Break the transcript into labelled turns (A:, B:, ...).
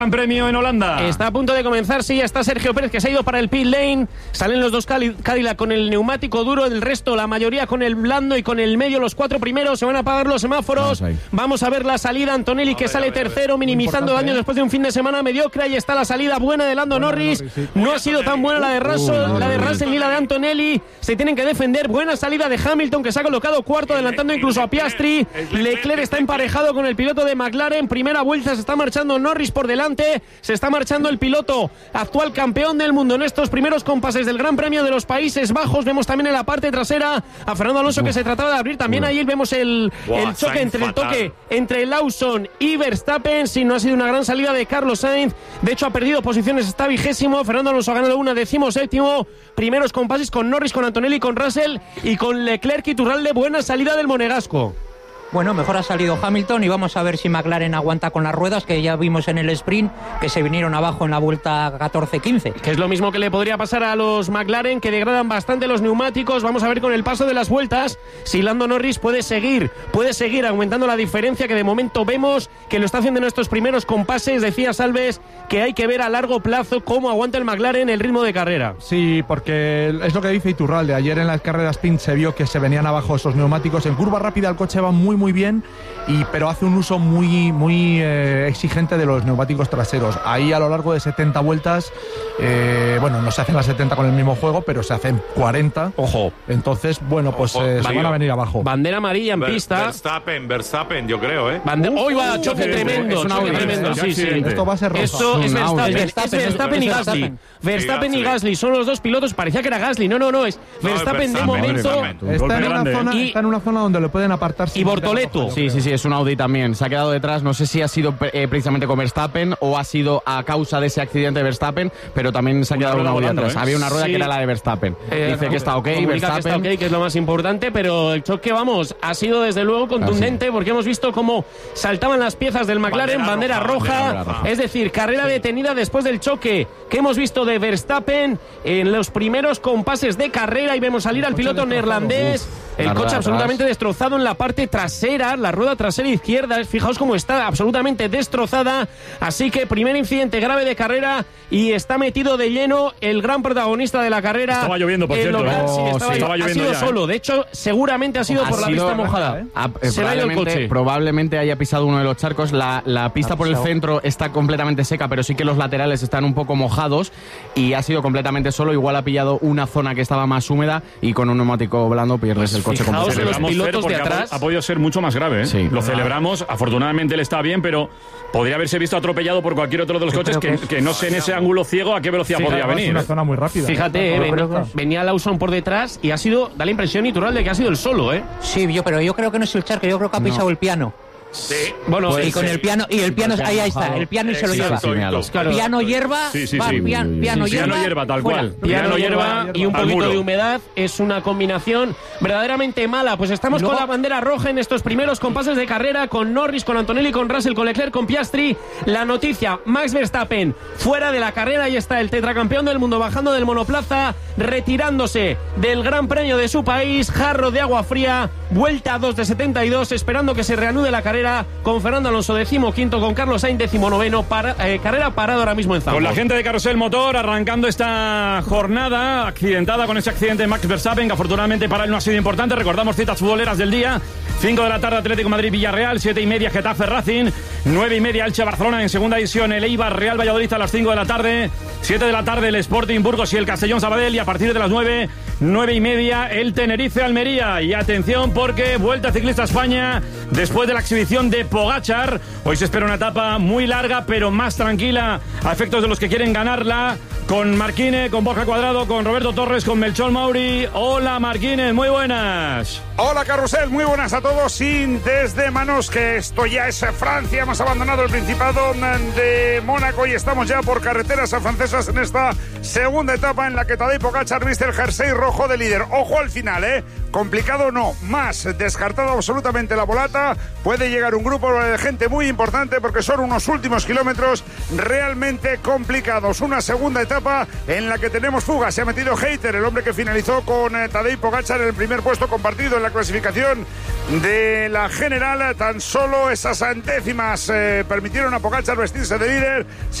A: Gran Premio en Holanda.
B: Está a punto de comenzar, sí, ya está Sergio Pérez, que se ha ido para el pit lane. Salen los dos Cadillac con el neumático duro, el resto, la mayoría con el blando y con el medio, los cuatro primeros. Se van a apagar los semáforos. Vamos a ver la salida. Antonelli, que sale tercero, minimizando daños después de un fin de semana mediocre. Ahí está la salida buena de Lando Norris. No ha sido tan buena la de Russell ni la de Antonelli. Se tienen que defender. Buena salida de Hamilton, que se ha colocado cuarto, adelantando incluso a Piastri. Leclerc está emparejado con el piloto de McLaren. Primera vuelta, se está marchando Norris por delante. Se está marchando el piloto actual campeón del mundo en estos primeros compases del Gran Premio de los Países Bajos. Vemos también en la parte trasera a Fernando Alonso, que se trataba de abrir. También ahí vemos el choque entre Lawson y Verstappen. Sí, no ha sido una gran salida de Carlos Sainz. De hecho, ha perdido posiciones, está 20º. Fernando Alonso ha ganado 17º. Primeros compases con Norris, con Antonelli, con Russell y con Leclerc y Turralde. Buena salida del monegasco.
C: Bueno, mejor ha salido Hamilton y vamos a ver si McLaren aguanta con las ruedas, que ya vimos en el sprint que se vinieron abajo en la vuelta 14-15.
B: Que es lo mismo que le podría pasar a los McLaren, que degradan bastante los neumáticos. Vamos a ver con el paso de las vueltas si Lando Norris puede seguir aumentando la diferencia, que de momento vemos que lo está haciendo en estos primeros compases. Decía Salves que hay que ver a largo plazo cómo aguanta el McLaren el ritmo de carrera.
D: Sí, porque es lo que dice Iturralde. Ayer en las carreras sprint se vio que se venían abajo esos neumáticos. En curva rápida el coche va muy bien, pero hace un uso muy exigente de los neumáticos traseros. Ahí a lo largo de 70 vueltas, no se hacen las 70 con el mismo juego, pero se hacen 40.
B: Ojo.
D: Entonces, se van a venir abajo.
B: Bandera amarilla en pista.
E: Verstappen, yo creo,
B: Hoy va choque tremendo. Sí.
D: Esto va a ser rosa.
B: Eso es Verstappen y Gasly. Verstappen y Gasly son los dos pilotos. Parecía que era Gasly. No, es Verstappen de momento.
D: Está en una zona donde lo pueden apartar.
B: Y Bortoleto.
F: Sí, es un Audi también. Se ha quedado detrás. No sé si ha sido precisamente con Verstappen o ha sido a causa de ese accidente de Verstappen, pero también se ha quedado un Audi atrás. Había una rueda que era la de Verstappen. Dice que está ok, Verstappen.
B: Que es lo más importante, pero el choque, ha sido desde luego contundente, porque hemos visto cómo saltaban las piezas del McLaren, bandera roja. Es decir, carrera detenida después del choque que hemos visto de Verstappen en los primeros compases de carrera, y vemos salir al piloto neerlandés. El coche absolutamente destrozado en la parte trasera, la rueda trasera izquierda. Fijaos cómo está absolutamente destrozada. Así que primer incidente grave de carrera, y está metido de lleno el gran protagonista de la carrera.
A: Estaba lloviendo, por cierto.
B: Estaba lloviendo. Ha sido solo. De hecho, seguramente ha sido por la pista mojada. Se le ha ido el coche.
F: Probablemente haya pisado uno de los charcos. La pista por el centro está completamente seca, pero sí que los laterales están un poco mojados, y ha sido completamente solo. Igual ha pillado una zona que estaba más húmeda, y con un neumático blando pierdes el coche.
B: Fijaos en los pilotos de atrás.
A: Ha podido ser mucho más grave, ¿eh?
F: Sí.
A: Lo celebramos. Afortunadamente él está bien, pero podría haberse visto atropellado por cualquier otro de los coches que no sé en ese ángulo ciego a qué velocidad podría venir.
D: Es una zona muy rápida.
B: Fíjate, venía Lawson por detrás y da la impresión natural de que ha sido el solo, ¿eh?
C: Sí, pero yo creo que no es el charco, yo creo que ha pisado el piano.
E: Sí.
B: Bueno,
C: y con el piano, ahí está, el piano y se lo lleva. Piano hierba, piano
A: hierba, tal cual.
B: Piano hierba y un poquito de humedad, es una combinación verdaderamente mala. Pues estamos con la bandera roja en estos primeros compases de carrera, con Norris, con Antonelli, con Russell, con Leclerc, con Piastri. La noticia: Max Verstappen fuera de la carrera. Ahí está el tetracampeón del mundo bajando del monoplaza, retirándose del Gran Premio de su país. Jarro de agua fría, vuelta 2 de 72, esperando que se reanude la carrera, con Fernando Alonso 15º, con Carlos Sainz 19º, carrera parada ahora mismo en Zandvoort.
A: Con la gente de Carrusel Motor arrancando esta jornada accidentada con ese accidente de Max Verstappen, que afortunadamente para él no ha sido importante. Recordamos citas futboleras del día: 5 de la tarde Atlético Madrid-Villarreal, 7:30 Getafe Racing, 9:30 Elche Barcelona en segunda división, el Eibar Real Valladolid a las 5 de la tarde, 7 de la tarde el Sporting Burgos y el Castellón Sabadell, y a partir de las 9:30 el Tenerife Almería. Y atención, porque Vuelta Ciclista España, después de la exhibición de Pogačar, hoy se espera una etapa muy larga pero más tranquila a efectos de los que quieren ganarla, con Marquínez, con Borja Cuadrado, con Roberto Torres, con Melchor Mauri. Hola Marquínez, muy buenas.
G: Hola Carrusel, muy buenas a todos. Sí, desde Manos, que esto ya es Francia, hemos abandonado el Principado de Mónaco y estamos ya por carreteras francesas en esta segunda etapa en la que Tadej Pogačar viste el jersey rojo de líder. Ojo al final, complicado no, más descartado absolutamente la volata. Puede llegar un grupo de gente muy importante, porque son unos últimos kilómetros realmente complicados. Una segunda etapa etapa en la que tenemos fuga. Se ha metido Hayter, el hombre que finalizó con Tadej Pogačar en el primer puesto compartido en la clasificación de la general. Tan solo esas décimas permitieron a Pogačar vestirse de líder.